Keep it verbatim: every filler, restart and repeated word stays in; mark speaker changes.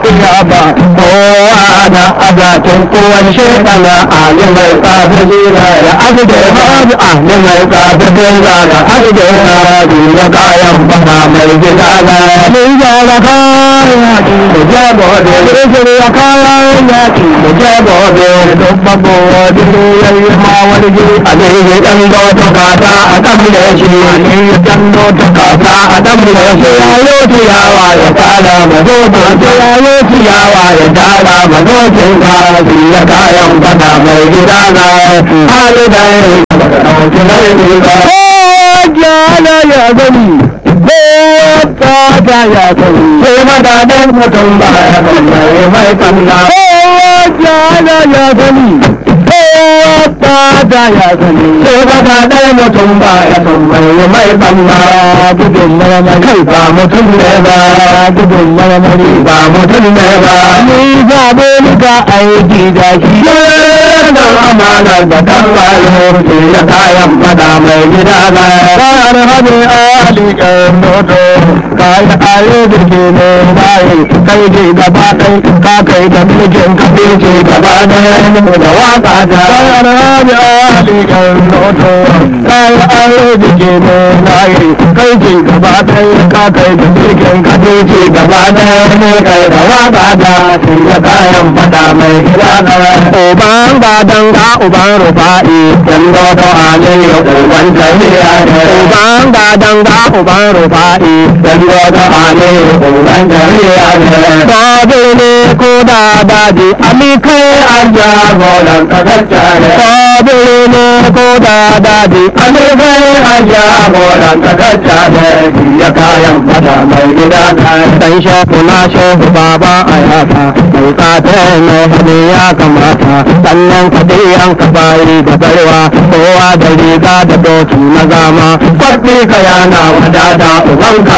Speaker 1: iya ba kowa da azatin kowane shekara alimai kafin zira da abida hajji alimai kafin zira da abida hajji da kayan bana mai gida na mai gyara kayan yaki da jabo da shirya kayan yaki da jabo da dubba kowa dubu yayi ma wani gini a zai yi ɗan dota kata a kan da shi ne ɗan dota kata a kan da shi ya yi ciyawa ya tara ma zoto ya yi ciyawa ya tara ma zotin kasi ya kayan bana mai gida na hali da ya yi ɗauki na yi ba gyara ya gani ta ya sani sai madadan mutum ba ya sani mai kalla gyara ya sani ta ya sani sai madadan mutum ba ya sani mai kalla gudun maramari kai ba mutum ne ba gudun maramari ba mutum ne ba ni zaɓe ni ka aiki da shi da amanar da kan bayo ce ya kayan fada mai gida na kayan hajji ali kan noto kayan ayo da ke ne bayi kai ke gaba kai ka kai da mulkin kafe ce gaba da yanzu da waka ta kayan hajji ali kan noto kayan ayo da ke ne bayi kai ke gaba kai ka kai da mulkin kafe ce gaba da yanzu da waka ta ce ya kayan fada mai gida na oban ba danga uban rufa'i dan dodo aliyu uban jami'a uban ba danga uban rufa'i dan dodo aliyu uban jami'a babu ne ko da daji amikai arja golan kagacare babu ne ko da daji amikai arja golan kagacare ya kayan fada mai gida dan shafu na shafu baba ayata mai tsata mai hadi ya kamata sannan kadiyan ka bayi da barwa kowa da riga da doki na zama kwaɗi ka yana wadada ubanka